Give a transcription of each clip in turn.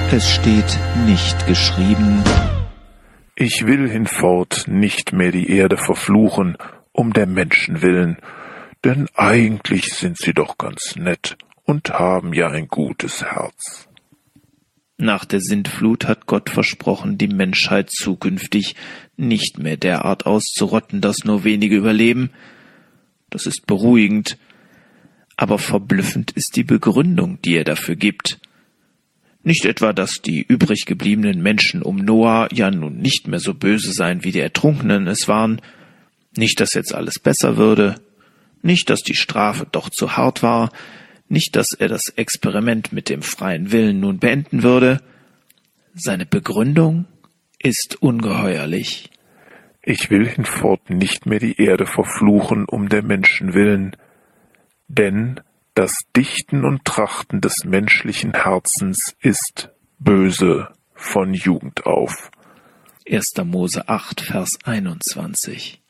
Es steht nicht geschrieben: Ich will hinfort nicht mehr die Erde verfluchen, um der Menschen willen, denn eigentlich sind sie doch ganz nett und haben ja ein gutes Herz. Nach der Sintflut hat Gott versprochen, die Menschheit zukünftig nicht mehr derart auszurotten, dass nur wenige überleben. Das ist beruhigend, aber verblüffend ist die Begründung, die er dafür gibt. Nicht etwa, dass die übrig gebliebenen Menschen um Noah ja nun nicht mehr so böse seien, wie die Ertrunkenen es waren, nicht, dass jetzt alles besser würde, nicht, dass die Strafe doch zu hart war, nicht, dass er das Experiment mit dem freien Willen nun beenden würde. Seine Begründung ist ungeheuerlich. Ich will hinfort nicht mehr die Erde verfluchen, um der Menschen willen, denn das Dichten und Trachten des menschlichen Herzens ist böse von Jugend auf. 1. Mose 8, Vers 21.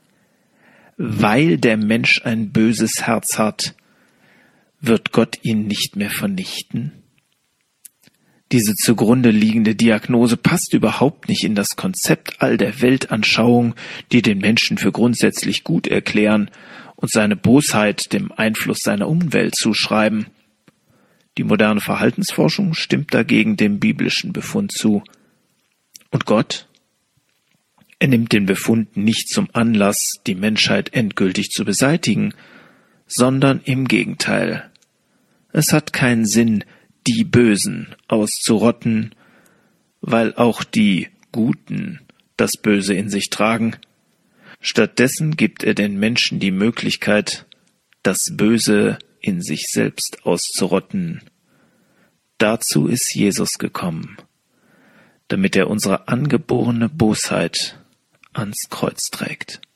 Weil der Mensch ein böses Herz hat, wird Gott ihn nicht mehr vernichten? Diese zugrunde liegende Diagnose passt überhaupt nicht in das Konzept all der Weltanschauung, die den Menschen für grundsätzlich gut erklären und seine Bosheit dem Einfluss seiner Umwelt zuschreiben. Die moderne Verhaltensforschung stimmt dagegen dem biblischen Befund zu. Und Gott? Er nimmt den Befund nicht zum Anlass, die Menschheit endgültig zu beseitigen, sondern im Gegenteil. Es hat keinen Sinn, die Bösen auszurotten, weil auch die Guten das Böse in sich tragen. Stattdessen gibt er den Menschen die Möglichkeit, das Böse in sich selbst auszurotten. Dazu ist Jesus gekommen, damit er unsere angeborene Bosheit ans Kreuz trägt.